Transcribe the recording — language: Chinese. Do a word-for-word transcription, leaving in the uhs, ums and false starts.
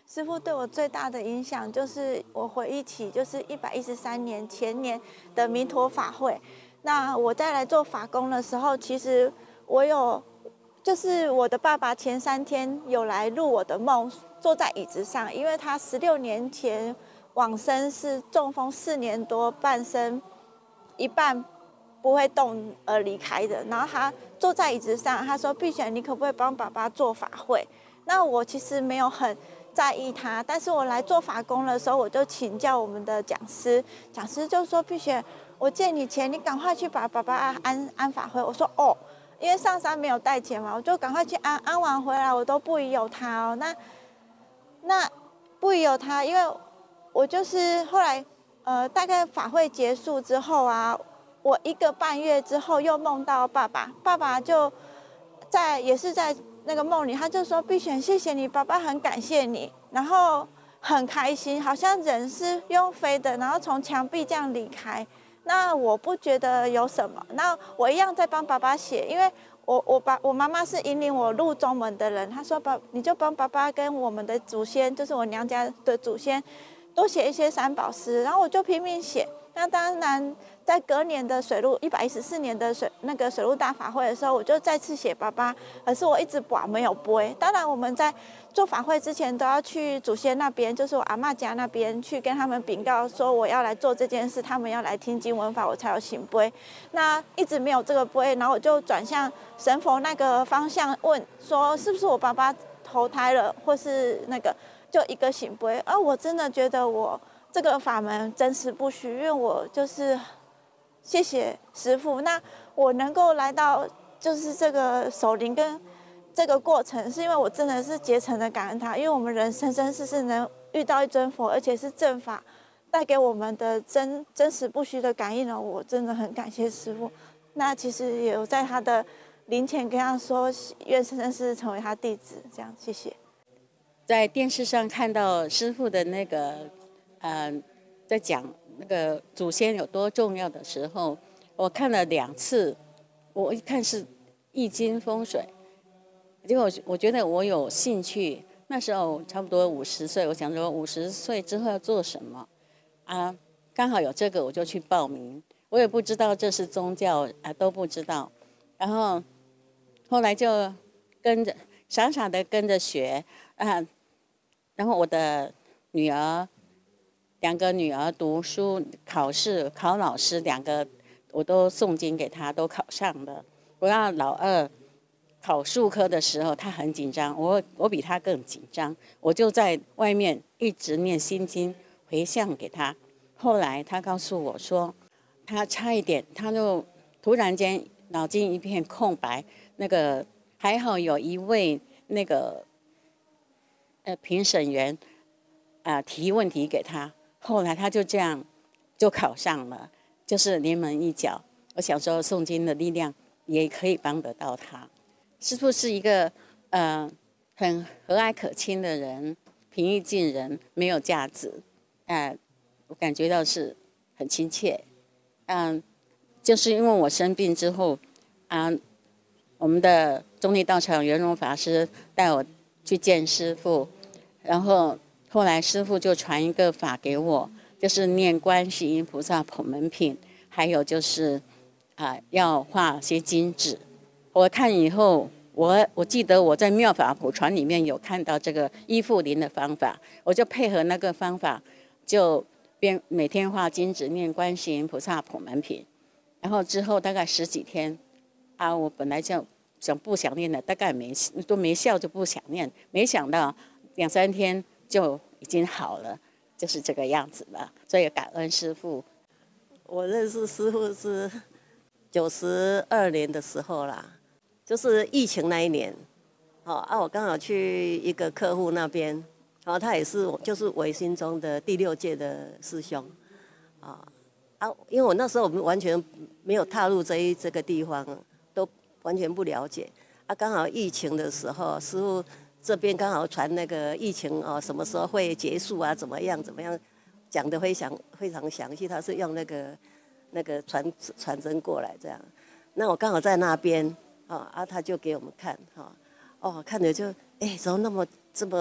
师父对我最大的影响，就是我回忆起就是一百一十三年前年的弥陀法会。那我再来做法工的时候，其实我有，就是我的爸爸前三天有来入我的梦，坐在椅子上，因为他十六年前往生是中风四年多，半生一半不会动而离开的。然后他坐在椅子上，他说：碧璇，你可不可以帮爸爸做法会？那我其实没有很在意他，但是我来做法工的时候，我就请教我们的讲师，讲师就说：碧璇，我借你钱，你赶快去把爸爸安安法会。我说哦，因为上山没有带钱嘛，我就赶快去安，安完回来我都不疑有他哦。那那不疑有他，因为我就是后来呃大概法会结束之后啊，我一个半月之后又梦到爸爸，爸爸就在也是在那个梦里，他就说：碧璇，谢谢你，爸爸很感谢你，然后很开心，好像人是用飞的，然后从墙壁这样离开。那我不觉得有什么，那我一样在帮爸爸写，因为我我爸我妈妈是引领我入宗门的人，她说爸你就帮爸爸跟我们的祖先，就是我娘家的祖先，多写一些三宝诗，然后我就拼命写。那当然，在隔年的水陆一百一十四年的水那个水陆大法会的时候，我就再次写爸爸，可是我一直拔没有背。当然，我们在做法会之前都要去祖先那边，就是我阿嬷家那边去跟他们禀告说我要来做这件事，他们要来听经闻法，我才有行背。那一直没有这个背，然后我就转向神佛那个方向问说，是不是我爸爸投胎了，或是那个就一个行背。而我真的觉得我这个法门真实不虚，因为我就是谢谢师父。那我能够来到就是这个守灵跟这个过程，是因为我真的是竭诚的感恩他，因为我们人生生世世能遇到一尊佛，而且是正法带给我们的真真实不虚的感应呢，我真的很感谢师父。那其实也有在他的灵前跟他说，愿生生世世成为他弟子，这样谢谢。 在电视上看到师父的那个，呃，在讲那个祖先有多重要的时候，我看了两次。我一看是易经风水，结果我觉得我有兴趣。那时候差不多五十岁，我想说五十岁之后要做什么啊？刚好有这个，我就去报名。我也不知道这是宗教啊，都不知道。然后后来就跟着傻傻的跟着学啊。然后我的女儿，两个女儿读书考试考老师，两个我都诵经给她，都考上了。我要老二考数科的时候，她很紧张，我我比她更紧张，我就在外面一直念心经回向给她。后来她告诉我说，她差一点，她就突然间脑筋一片空白。那个还好有一位那个。呃，评审员啊、呃、提问题给他，后来他就这样就考上了，就是临门一脚。我想说，诵经的力量也可以帮得到他。师父是一个呃很和蔼可亲的人，平易近人，没有架子，呃，我感觉到是很亲切。嗯、呃，就是因为我生病之后啊、呃，我们的中立道场圆融法师带我去见师父。然后后来师父就传一个法给我，就是念观世音菩萨普门品，还有就是啊、呃、要画些金纸。我看以后，我我记得我在妙法普传里面有看到这个依附灵的方法，我就配合那个方法，就边每天画金纸念观世音菩萨普门品。然后之后大概十几天啊，我本来就想不想念的，大概没都没效就不想念，没想到。两三天就已经好了，就是这个样子了。所以感恩师父。 我认识师父是九十二年的时候啦，就是疫情那一年。哦啊，我刚好去一个客户那边，然后他也是就是我心中的第六届的师兄。啊啊，因为我那时候我们完全没有踏入这一这个地方，都完全不了解。啊，刚好疫情的时候，师父。这边刚好传那个疫情哦，什么时候会结束啊？怎么样？怎么样？讲得非常非常详细。他是用那个那个传传真过来这样。那我刚好在那边啊，啊，他就给我们看哈、哦，哦，看着就哎，怎么那么这么。